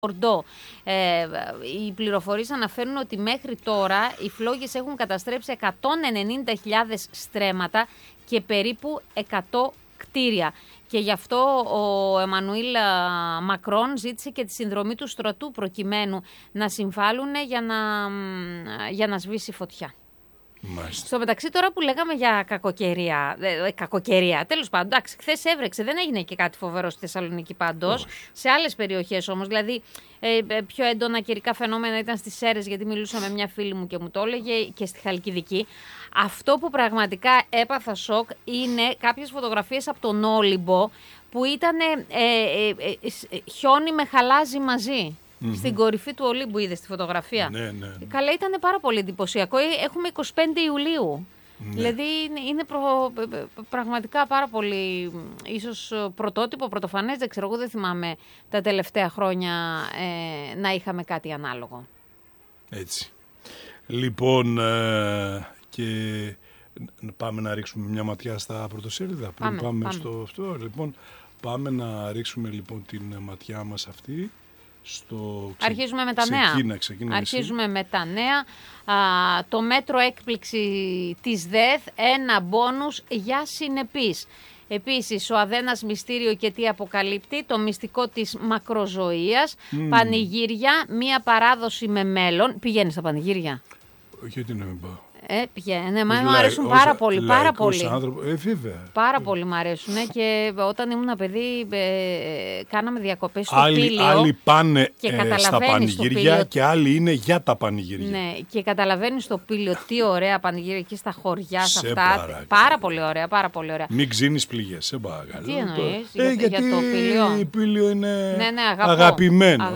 Μπορντό. Οι πληροφορίες αναφέρουν ότι μέχρι τώρα οι φλόγες έχουν καταστρέψει 190.000 στρέμματα και περίπου 100 κτίρια. Και γι' αυτό ο Εμμανουήλ Μακρόν ζήτησε και τη συνδρομή του στρατού προκειμένου να συμβάλλουν για να σβήσει φωτιά. Μάλιστα. Στο μεταξύ, τώρα που λέγαμε για κακοκαιρία, τέλος πάντων, εντάξει, χθες έβρεξε, δεν έγινε και κάτι φοβερό στη Θεσσαλονίκη πάντως. Σε άλλες περιοχές όμως, δηλαδή πιο έντονα καιρικά φαινόμενα ήταν στις Σέρρες, γιατί μιλούσα με μια φίλη μου και μου το έλεγε, και στη Χαλκιδική. Αυτό που πραγματικά έπαθα σοκ είναι κάποιες φωτογραφίες από τον Όλυμπο που ήταν χιόνι με χαλάζι μαζί. Στην κορυφή του Ολύμπου, είδες τη φωτογραφία. Ναι. Καλά, ήταν πάρα πολύ εντυπωσιακό. Έχουμε 25 Ιουλίου. Ναι. Δηλαδή είναι πραγματικά πάρα πολύ, ίσως πρωτότυπο, πρωτοφανές, δεν ξέρω, εγώ δεν θυμάμαι τα τελευταία χρόνια να είχαμε κάτι ανάλογο. Έτσι. Λοιπόν, και πάμε να ρίξουμε μια ματιά στα πρωτοσέλιδα. Πάμε στο αυτό. Λοιπόν, πάμε να ρίξουμε λοιπόν την ματιά μας αυτή. Αρχίζουμε με τα νέα. Αρχίζουμε με τα νέα. Το μέτρο έκπληξη της ΔΕΘ, ένα μπόνους για συνεπείς. Επίσης, ο Αδένας μυστήριο και τι αποκαλύπτει, το μυστικό της μακροζωίας. Πανηγύρια, μία παράδοση με μέλλον. Πηγαίνεις στα πανηγύρια? Γιατί να μην πάω? Πηγαίνε, μου αρέσουν πάρα πολύ. Πάρα πολύ. Πάρα πολύ μου αρέσουν και όταν ήμουν παιδί κάναμε διακοπές στο Πήλιο. Άλλοι πάνε στα πανηγύρια και άλλοι είναι για τα πανηγύρια. Ναι, και καταλαβαίνεις στο Πήλιο τι ωραία πανηγύρια εκεί στα χωριά σε αυτά. Πάρα πολύ ωραία, πάρα πολύ ωραία. Μην ξύνεις πληγές, σε παρακαλώ. Τι εννοείς γιατί για το Πήλιο? Η Πήλιο είναι αγαπημένο.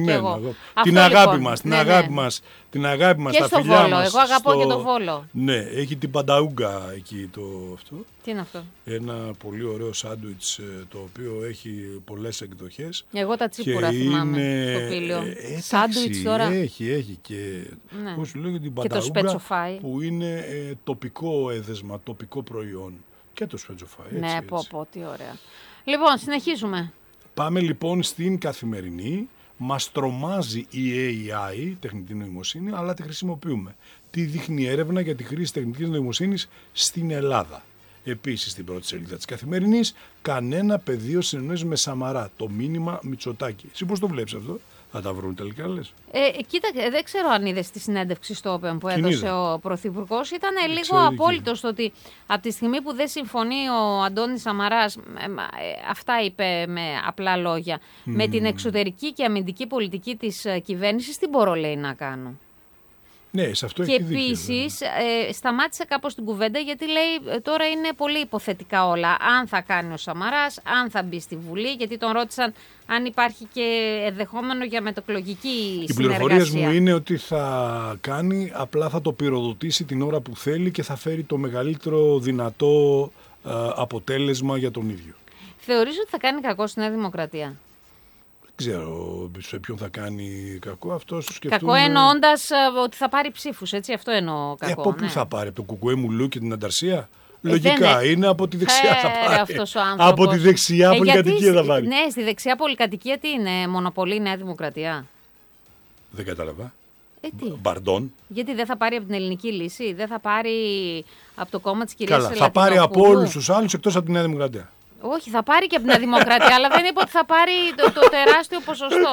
Την αγάπη μας. Την αγάπη μας, και τα στο φιλιά Βόλο. μας. Εγώ αγαπώ και το Βόλο. Ναι, έχει την Πανταούγκα εκεί αυτό. Τι είναι αυτό? Ένα πολύ ωραίο σάντουιτς το οποίο έχει πολλές εκδοχές. Εγώ τα τσίπουρα θυμάμαι στο Πήλιο. Σάντουιτς τώρα. Έχει και πώς σου λέγεται την Πανταούγκα που είναι τοπικό έδεσμα, τοπικό προϊόν. Και το σπετσοφάι. Ναι, πω, τι ωραία. Λοιπόν, συνεχίζουμε. Πάμε λοιπόν στην Καθημερινή. Μας τρομάζει η AI, τεχνητή νοημοσύνη, αλλά τη χρησιμοποιούμε. Τι δείχνει η έρευνα για τη χρήση τεχνητής νοημοσύνης στην Ελλάδα? Επίσης, στην πρώτη σελίδα της Καθημερινής, κανένα πεδίο συνεννόησης με Σαμαρά. Το μήνυμα Μητσοτάκη. Εσύ πώς το βλέπεις αυτό? Θα τα βρουν τελικά, λες? Κοίτα, δεν ξέρω αν είδες τη συνέντευξη στο Open που έδωσε ο Πρωθυπουργός. Ήταν λίγο απόλυτος το ότι από τη στιγμή που δεν συμφωνεί ο Αντώνης Σαμαράς, αυτά είπε με απλά λόγια, με την εξωτερική και αμυντική πολιτική της κυβέρνησης, τι μπορώ, λέει, να κάνω? Ναι, σε αυτό και επίσης σταμάτησε κάπως την κουβέντα, γιατί λέει τώρα είναι πολύ υποθετικά όλα. Αν θα κάνει ο Σαμαράς, αν θα μπει στη Βουλή, γιατί τον ρώτησαν αν υπάρχει και ενδεχόμενο για μετεκλογική συνεργασία. Οι πληροφορίες μου είναι ότι θα κάνει, απλά θα το πυροδοτήσει την ώρα που θέλει και θα φέρει το μεγαλύτερο δυνατό αποτέλεσμα για τον ίδιο. Θεωρείς ότι θα κάνει κακό στη Νέα Δημοκρατία? Δεν ξέρω σε ποιον θα κάνει κακό, αυτό το σκεφτούμε. Κακό εννοώντας ότι θα πάρει ψήφους, έτσι, αυτό εννοώ κακό. Από πού θα πάρει, από το Κουκουέ Μουλού και την Ανταρσία? Λογικά είναι από τη δεξιά θα πάρει. Αυτός ο άνθρωπος. Από τη δεξιά πολυκατοικία θα πάρει. Ναι, στη δεξιά πολυκατοικία τι είναι, μονοπολεί η Νέα Δημοκρατία? Δεν κατάλαβα. Τι? Μπαρντών. Γιατί δεν θα πάρει από την Ελληνική Λύση, δεν θα πάρει από το κόμμα της κυρίας Ελαττινοπούλου? Θα πάρει από όλους τους άλλους εκτός από τη Νέα Δημοκρατία. Όχι, θα πάρει και από την Νέα Δημοκρατία, αλλά δεν είπα ότι θα πάρει το τεράστιο ποσοστό.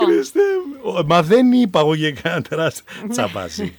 Μα δεν είπα εγώ για κανένα τεράστιο τσαπάζι.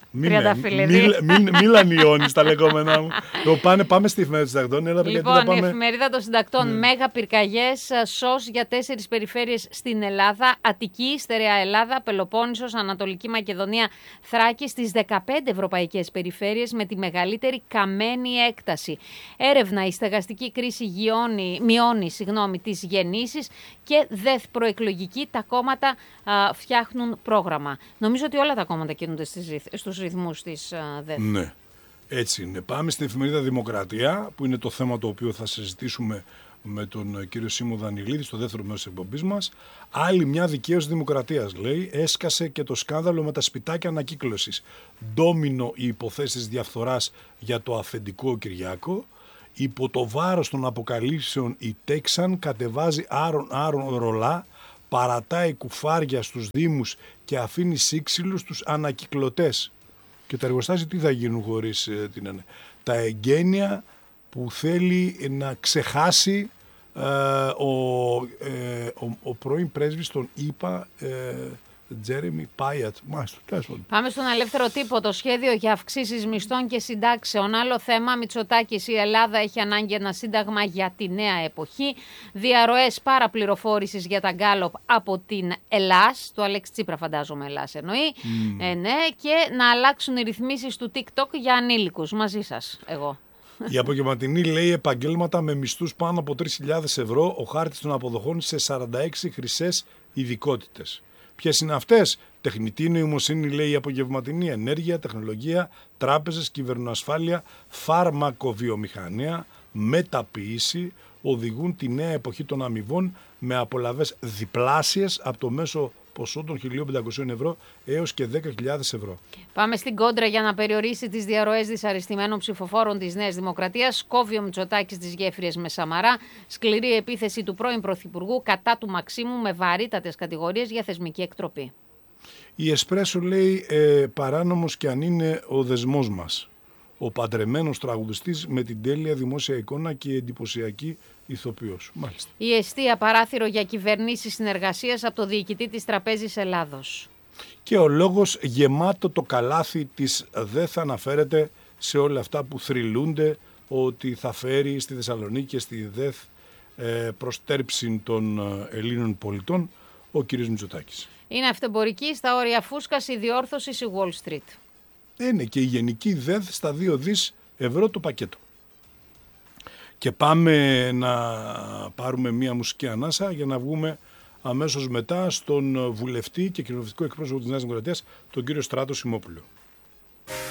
Μην λανιώνεις τα λεγόμενά μου. Πάμε στη εφημερίδα των συντακτών. Λοιπόν, η εφημερίδα των συντακτών, μέγα πυρκαγιές, ΣΟΣ για 4 περιφέρειες στην Ελλάδα. Αττική, Στερεά Ελλάδα, Πελοπόννησος, Ανατολική Μακεδονία, Θράκη, στις 15 ευρωπαϊκές περιφέρειες με τη μεγαλύτερη καμένη έκταση. Έρευνα, η στεγαστική κρίση μειώνει τις γεννήσεις και ΔΕΘ προεκλογική, τα κόμματα φτιάχνουν πρόγραμμα. Νομίζω ότι όλα τα κόμματα κινούνται στους ρυθμούς της ΔΕΘ. Ναι, έτσι είναι. Πάμε στην εφημερίδα Δημοκρατία, που είναι το θέμα το οποίο θα συζητήσουμε με τον κύριο Σίμω Δανιλίδη στο δεύτερο μέρος της εκπομπής μας. Άλλη μια δικαίωση δημοκρατίας, λέει, έσκασε και το σκάνδαλο με τα σπιτάκια ανακύκλωσης. Ντόμινο οι υποθέσεις διαφθοράς για το αφεντικό Κυριάκο. Υπό το βάρος των αποκαλύψεων η Τέξαν κατεβάζει άρον ρολά παρατάει κουφάρια στους δήμους και αφήνει σύξυλους τους ανακυκλωτές. Και τα εργοστάσια τι θα γίνουν χωρίς τα εγγένεια που θέλει να ξεχάσει ο πρώην πρέσβης των ΗΠΑ, Τζέρεμι Πάιατ. Πάμε στον ελεύθερο τύπο. Το σχέδιο για αυξήσεις μισθών και συντάξεων. Άλλο θέμα. Μητσοτάκης, η Ελλάδα έχει ανάγκη ένα σύνταγμα για τη νέα εποχή. Διαρροές παραπληροφόρησης για τα γκάλοπ από την Ελλάς. Του Αλέξη Τσίπρα, φαντάζομαι, Ελλάς εννοεί. Ναι. Και να αλλάξουν οι ρυθμίσεις του TikTok για ανήλικους. Μαζί σας, εγώ. Η απογευματινή λέει επαγγέλματα με μισθούς πάνω από 3.000 ευρώ. Ο χάρτης των αποδοχών σε 46 χρυσές ειδικότητες. Ποιες είναι αυτές? Τεχνητή νοημοσύνη, λέει η απογευματινή, ενέργεια, τεχνολογία, τράπεζες, κυβερνοασφάλεια, φάρμακοβιομηχανία, μεταποίηση, οδηγούν τη νέα εποχή των αμοιβών με απολαβές διπλάσιες από το μέσο ποσό των 1.500 ευρώ έως και 10.000 ευρώ. Πάμε στην κόντρα για να περιορίσει τις διαρροές δυσαρεστημένων ψηφοφόρων της Νέας Δημοκρατίας. Κόβει ο Μητσοτάκης τις γέφυρες με Σαμαρά. Σκληρή επίθεση του πρώην Πρωθυπουργού κατά του Μαξίμου με βαρύτατες κατηγορίες για θεσμική εκτροπή. Η Εσπρέσο λέει παράνομος και αν είναι ο δεσμός μας. Ο παντρεμένος τραγουδιστής με την τέλεια δημόσια εικόνα και εντυπωσιακή ηθοποιός. Μάλιστα. Η εστία παράθυρο για κυβερνήσεις συνεργασίας από το διοικητή της Τραπέζης Ελλάδος. Και ο λόγος γεμάτο το καλάθι της δεν θα αναφέρεται σε όλα αυτά που θρυλούνται ότι θα φέρει στη Θεσσαλονίκη και στη ΔΕΘ προστέρψη των Ελλήνων πολιτών ο κ. Μητσοτάκης. Είναι αυτεμπορική στα όρια φούσκας η διόρθωση η Wall Street. Είναι και η γενική ΔΕΘ στα 2 δις ευρώ το πακέτο. Και πάμε να πάρουμε μία μουσική ανάσα για να βγούμε αμέσως μετά στον βουλευτή και κοινοβουλευτικό εκπρόσωπο της Νέας Δημοκρατίας, τον κύριο Στράτο Σιμόπουλο.